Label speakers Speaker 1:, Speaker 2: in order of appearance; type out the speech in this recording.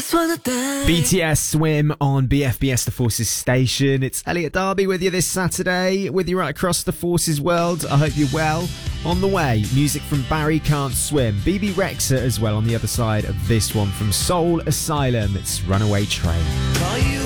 Speaker 1: BTS Swim on BFBS The Forces station. It's Elliot Darby with you this Saturday, with you right across the Forces world. I hope you're well. On the way, music from Barry Can't Swim, BB Rexa as well on the other side of this one from Soul Asylum. It's Runaway Train.